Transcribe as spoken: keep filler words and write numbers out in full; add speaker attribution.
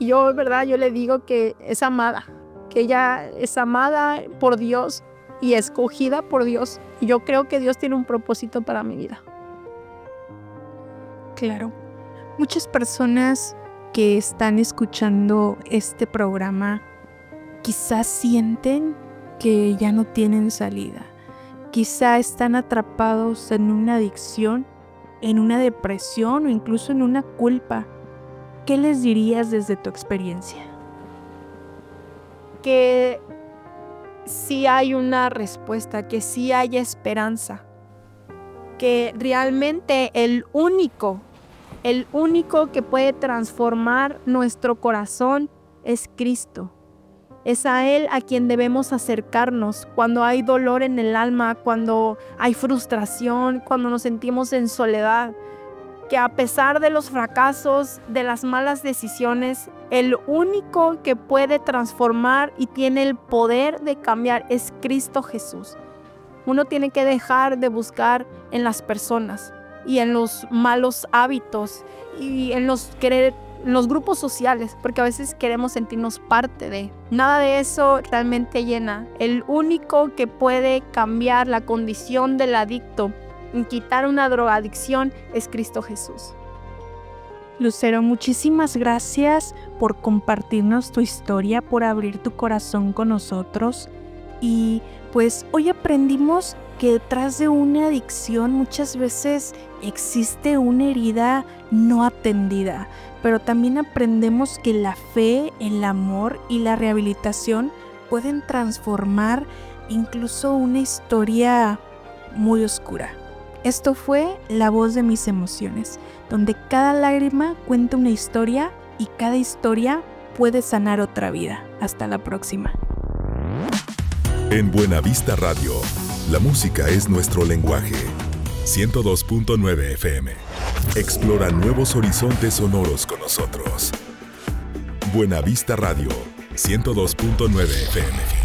Speaker 1: Y yo, ¿verdad? Yo le digo que es amada, que ella es amada por Dios y escogida por Dios. Y yo creo que Dios tiene un propósito para mi vida.
Speaker 2: Claro. Muchas personas que están escuchando este programa quizás sienten que ya no tienen salida. Quizá están atrapados en una adicción, en una depresión o incluso en una culpa. ¿Qué les dirías desde tu experiencia?
Speaker 1: Que sí hay una respuesta, que sí hay esperanza. Que realmente el único, el único que puede transformar nuestro corazón es Cristo. Es a Él a quien debemos acercarnos cuando hay dolor en el alma, cuando hay frustración, cuando nos sentimos en soledad. Que a pesar de los fracasos, de las malas decisiones, el único que puede transformar y tiene el poder de cambiar es Cristo Jesús. Uno tiene que dejar de buscar en las personas y en los malos hábitos y en los querer en los grupos sociales, porque a veces queremos sentirnos parte de. Nada de eso realmente llena. El único que puede cambiar la condición del adicto y quitar una drogadicción es Cristo Jesús.
Speaker 2: Lucero, muchísimas gracias por compartirnos tu historia, por abrir tu corazón con nosotros. Y pues hoy aprendimos que detrás de una adicción muchas veces existe una herida no atendida, pero también aprendemos que la fe, el amor y la rehabilitación pueden transformar incluso una historia muy oscura. Esto fue La Voz de Mis Emociones, donde cada lágrima cuenta una historia y cada historia puede sanar otra vida. Hasta la próxima.
Speaker 3: En Buenavista Radio, la música es nuestro lenguaje. ciento dos punto nueve F M. Explora nuevos horizontes sonoros con nosotros. Buenavista Radio, ciento dos punto nueve F M.